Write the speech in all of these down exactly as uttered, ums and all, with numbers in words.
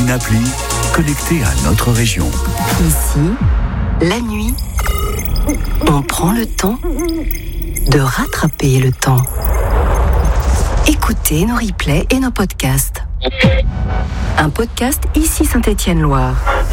une appli connectée à notre région. Ici, la nuit, on prend le temps de rattraper le temps. Écoutez nos replays et nos podcasts. Un podcast Ici Saint-Étienne-Loire.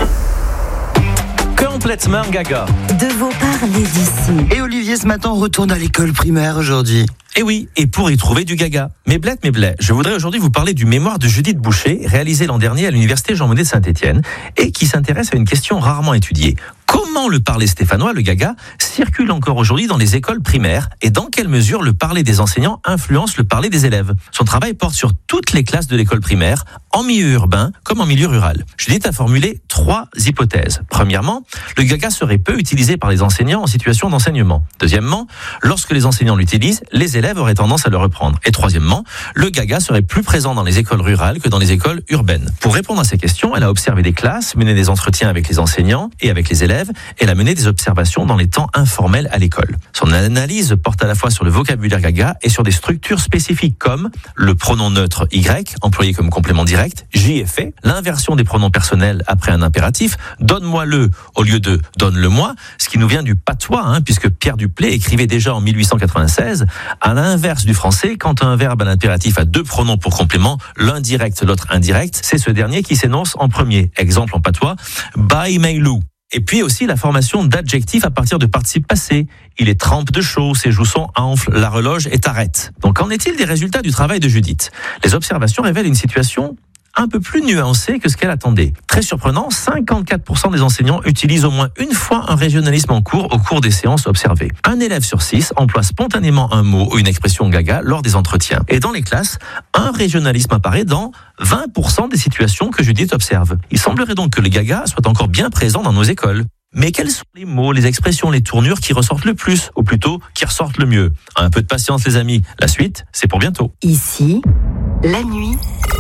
Complètement gaga. De vos parler d'ici. Et Olivier, ce matin, retourne à l'école primaire aujourd'hui. Et oui, et pour y trouver du gaga. Mais bled, mais bled, je voudrais aujourd'hui vous parler du mémoire de Judith Boucher, réalisé l'an dernier à l'université Jean Monnet de Saint-Étienne, et qui s'intéresse à une question rarement étudiée. Comment le parler stéphanois, le gaga, circule encore aujourd'hui dans les écoles primaires et dans quelle mesure le parler des enseignants influence le parler des élèves? Son travail porte sur toutes les classes de l'école primaire, en milieu urbain comme en milieu rural. Judith a formulé trois hypothèses. Premièrement, le gaga serait peu utilisé par les enseignants en situation d'enseignement. Deuxièmement, lorsque les enseignants l'utilisent, les élèves auraient tendance à le reprendre. Et troisièmement, le gaga serait plus présent dans les écoles rurales que dans les écoles urbaines. Pour répondre à ces questions, elle a observé des classes, mené des entretiens avec les enseignants et avec les élèves. Elle a mené des observations dans les temps informels à l'école. Son analyse porte à la fois sur le vocabulaire gaga et sur des structures spécifiques comme le pronom neutre Y, employé comme complément direct, j'y ai fait, l'inversion des pronoms personnels après un impératif, donne-moi-le au lieu de donne-le-moi, ce qui nous vient du patois, hein, puisque Pierre Duplay écrivait déjà en mille huit cent quatre-vingt-seize, à l'inverse du français, quand un verbe à l'impératif a deux pronoms pour complément, l'un direct, l'autre indirect, c'est ce dernier qui s'énonce en premier. Exemple en patois, by Mailou. Et puis aussi la formation d'adjectifs à partir de participes passés. Il est trempe de chaud, ses joues sont enflent, la reloge est arrête. Donc qu'en est-il des résultats du travail de Judith? Les observations révèlent une situation un peu plus nuancée que ce qu'elle attendait. Très surprenant, cinquante-quatre pour cent des enseignants utilisent au moins une fois un régionalisme en cours au cours des séances observées. Un élève sur six emploie spontanément un mot ou une expression gaga lors des entretiens. Et dans les classes, un régionalisme apparaît dans vingt pour cent des situations que Judith observe. Il semblerait donc que le gaga soit encore bien présent dans nos écoles. Mais quels sont les mots, les expressions, les tournures qui ressortent le plus, ou plutôt qui ressortent le mieux? Un peu de patience les amis, la suite, c'est pour bientôt. Ici, la nuit,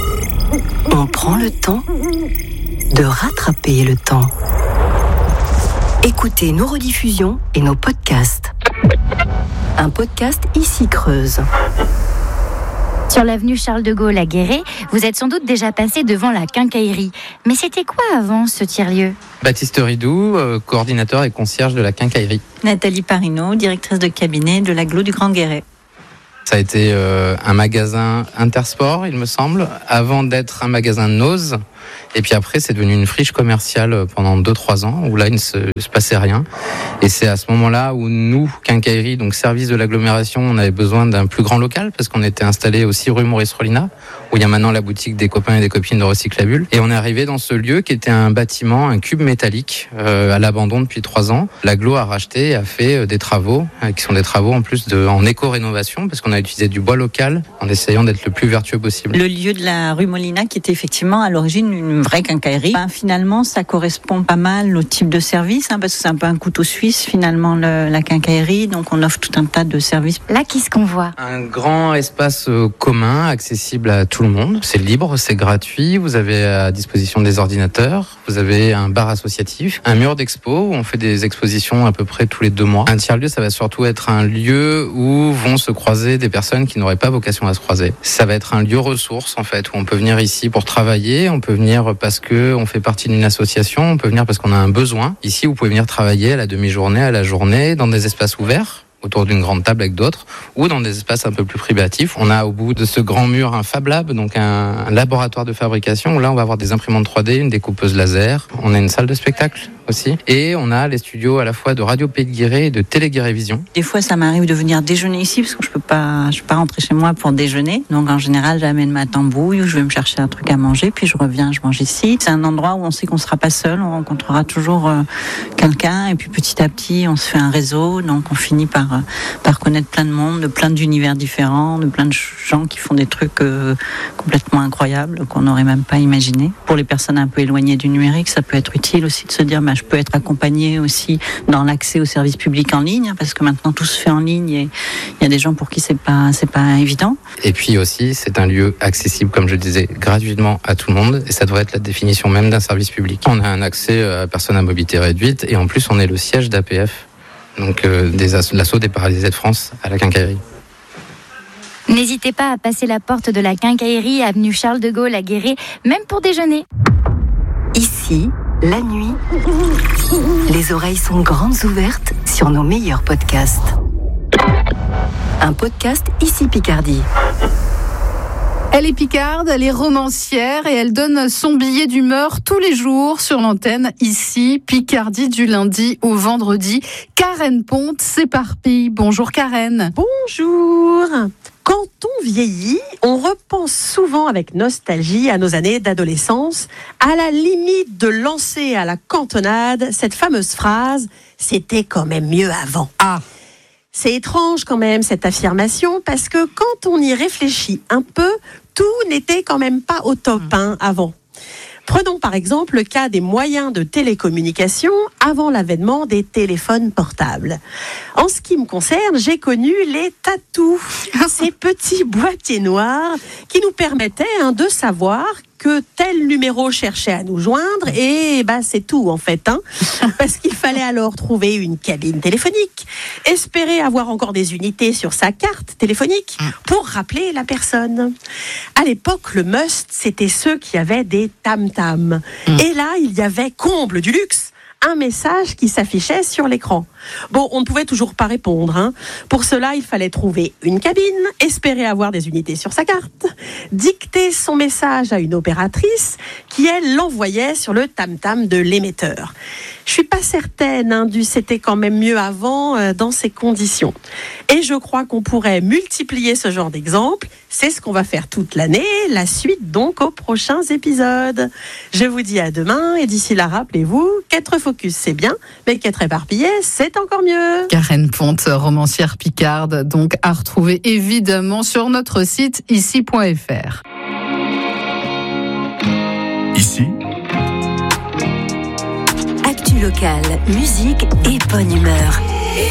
on prend le temps de rattraper le temps. Écoutez nos rediffusions et nos podcasts. Un podcast Ici Creuse. Sur l'avenue Charles de Gaulle à Guéret, vous êtes sans doute déjà passé devant la quincaillerie. Mais c'était quoi avant ce tiers-lieu? Baptiste Ridou, euh, coordinateur et concierge de la quincaillerie. Nathalie Parino, directrice de cabinet de l'Agglo du Grand Guéret. Ça a été euh, un magasin Intersport, il me semble, avant d'être un magasin Nose. Et puis après, c'est devenu une friche commerciale pendant deux trois ans, où là, il ne se, se passait rien. Et c'est à ce moment-là où nous, quincaillerie, donc service de l'agglomération, on avait besoin d'un plus grand local, parce qu'on était installé aussi rue Maurice-Rollinat, où il y a maintenant la boutique des copains et des copines de Recyclabule. Et on est arrivé dans ce lieu qui était un bâtiment, un cube métallique, euh, à l'abandon depuis trois ans. L'agglo a racheté et a fait des travaux, euh, qui sont des travaux en plus de, en éco-rénovation, parce qu'on a utilisé du bois local, en essayant d'être le plus vertueux possible. Le lieu de la rue Molina, qui était effectivement à l'origine une vraie quincaillerie. Ben, finalement, ça correspond pas mal au type de service, hein, parce que c'est un peu un couteau suisse, finalement, le, la quincaillerie. Donc, on offre tout un tas de services. Là, qu'est-ce qu'on voit? Un grand espace commun, accessible à tout le monde. C'est libre, c'est gratuit. Vous avez à disposition des ordinateurs. Vous avez un bar associatif, un mur d'expo où on fait des expositions à peu près tous les deux mois. Un tiers-lieu, ça va surtout être un lieu où vont se croiser des personnes qui n'auraient pas vocation à se croiser. Ça va être un lieu ressource, en fait, où on peut venir ici pour travailler, on peut venir parce que on fait partie d'une association, on peut venir parce qu'on a un besoin. Ici, vous pouvez venir travailler à la demi-journée, à la journée, dans des espaces ouverts, autour d'une grande table avec d'autres, ou dans des espaces un peu plus privatifs. On a au bout de ce grand mur un Fab Lab, donc un, un laboratoire de fabrication, où là, on va avoir des imprimantes trois D, une découpeuse laser. On a une salle de spectacle aussi. Et on a les studios à la fois de Radio Pays de Guéret et de Télé Guérévision. Des fois, ça m'arrive de venir déjeuner ici, parce que je peux pas, je peux pas rentrer chez moi pour déjeuner. Donc, en général, j'amène ma tambouille, ou je vais me chercher un truc à manger, puis je reviens, je mange ici. C'est un endroit où on sait qu'on sera pas seul, on rencontrera toujours euh, quelqu'un, et puis petit à petit, on se fait un réseau, donc on finit par, euh, par connaître plein de monde, de plein d'univers différents, de plein de gens qui font des trucs euh, complètement incroyables, qu'on n'aurait même pas imaginé. Pour les personnes un peu éloignées du numérique, ça peut être utile aussi de se dire, bah, je peux être accompagnée aussi dans l'accès aux services publics en ligne, parce que maintenant tout se fait en ligne et il y a des gens pour qui c'est pas, c'est pas évident. Et puis aussi, c'est un lieu accessible, comme je le disais, gratuitement à tout le monde, et ça devrait être la définition même d'un service public. On a un accès à personnes à mobilité réduite, et en plus on est le siège d'A P F, donc euh, des as- l'assaut des paralysés de France à la quincaillerie. N'hésitez pas à passer la porte de la quincaillerie, avenue Charles de Gaulle à Guéret, même pour déjeuner. Ici, la nuit, les oreilles sont grandes ouvertes sur nos meilleurs podcasts. Un podcast Ici Picardie. Elle est picarde, elle est romancière et elle donne son billet d'humeur tous les jours sur l'antenne Ici Picardie du lundi au vendredi. Karen Ponte s'éparpille. Bonjour Karen. Bonjour. Quand on vieillit, on repense souvent avec nostalgie à nos années d'adolescence, à la limite de lancer à la cantonade cette fameuse phrase « c'était quand même mieux avant ». Ah. C'est étrange quand même cette affirmation parce que quand on y réfléchit un peu, tout n'était quand même pas au top hein, avant. Prenons par exemple le cas des moyens de télécommunication avant l'avènement des téléphones portables. En ce qui me concerne, j'ai connu les tatous, ces petits boîtiers noirs qui nous permettaient hein, de savoir que tel numéro cherchait à nous joindre et bah c'est tout en fait hein, parce qu'il fallait alors trouver une cabine téléphonique, espérer avoir encore des unités sur sa carte téléphonique pour rappeler la personne. À l'époque, le must c'était ceux qui avaient des tam-tams et là il y avait comble du luxe, un message qui s'affichait sur l'écran. Bon, on ne pouvait toujours pas répondre. Hein. Pour cela, il fallait trouver une cabine, espérer avoir des unités sur sa carte, dicter son message à une opératrice qui, elle, l'envoyait sur le tam-tam de l'émetteur. Je suis pas certaine hein, du c'était quand même mieux avant euh, dans ces conditions. Et je crois qu'on pourrait multiplier ce genre d'exemples. C'est ce qu'on va faire toute l'année, la suite donc aux prochains épisodes. Je vous dis à demain et d'ici là, rappelez-vous qu'être focus c'est bien, mais qu'être éparpillé c'est encore mieux. Karen Ponte, romancière picarde, donc à retrouver évidemment sur notre site ici point f r. Ici, Actu locale, musique et bonne humeur.